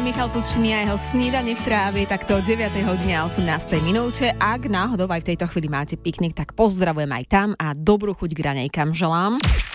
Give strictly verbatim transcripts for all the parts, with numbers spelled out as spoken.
Michal Tučný a jeho Snídanie v tráve, takto o deviatej hodine a osemnástej minúte. Ak náhodou aj v tejto chvíli máte piknik, tak pozdravujem aj tam a dobrú chuť k raňajkám želám.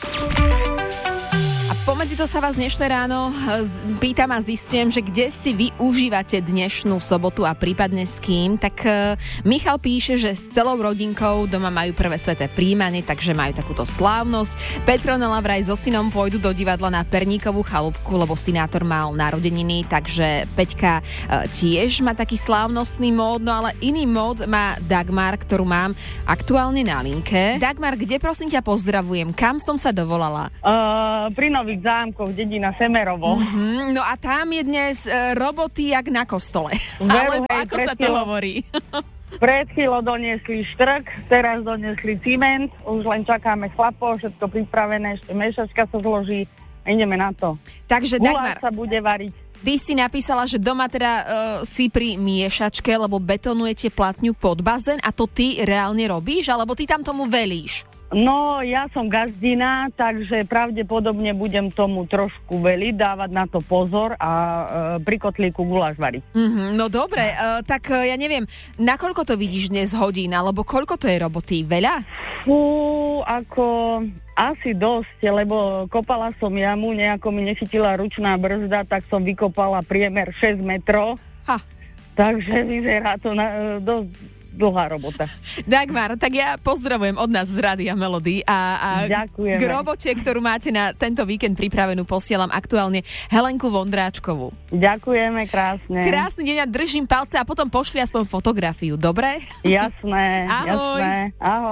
Pomedzi to sa vás dnešné ráno pýtam a zistujem, že kde si vy užívate dnešnú sobotu a prípadne s kým. Tak Michal píše, že s celou rodinkou doma majú prvé sveté príjmanie, takže majú takúto slávnosť. Petronela vraj so synom pôjdu do divadla na Perníkovú chalúbku, lebo synátor mal narodeniny, takže Peťka tiež má taký slávnostný mód, no ale iný mód má Dagmar, ktorú mám aktuálne na linke. Dagmar, kde prosím ťa pozdravujem? Kam som sa dovolala? Uh, pri Nových Zámkoch, dedina Semerovo. Mm-hmm. No a tam je dnes uh, roboty jak na kostole. Veru, Alebo hej, ako sa to chvíľo, hovorí? Pred chvíľou doniesli štrk, teraz doniesli cement, už len čakáme chlapov, všetko pripravené, ešte mešačka sa zloží a ideme na to. Takže Dagmar, guláš sa bude variť. Ty si napísala, že doma teda uh, si pri miešačke, lebo betonujete platňu pod bazén a to ty reálne robíš, alebo ty tam tomu velíš? No, ja som gazdina, takže pravdepodobne budem tomu trošku veliť, dávať na to pozor a e, pri kotlíku guláš variť. Mm-hmm, no dobre, e, tak e, ja neviem, nakoľko to vidíš dnes hodín, alebo koľko to je roboty? Veľa? Fú, ako asi dosť, lebo kopala som jamu, nejako mi nechytila ručná brzda, tak som vykopala priemer šesť metrov. Ha. Takže vyzerá to na, dosť dlhá robota. Dagmar, tak ja pozdravujem od nás z Rádia Melody a, a ďakujeme. K robote, ktorú máte na tento víkend pripravenú, posielam aktuálne Helenku Vondráčkovú. Ďakujeme, krásne. Krásny deň a držím palce a potom pošli aspoň fotografiu, dobre? Jasné, Ahoj. jasné. Ahoj.